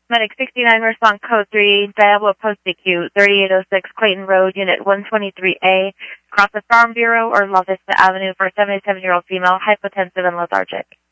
Medic 69, respond code 3, Diablo Post DQ, 3806 Clayton Road, Unit 123A, across the Farm Bureau or La Vista Avenue for a 77-year-old female, hypotensive and lethargic.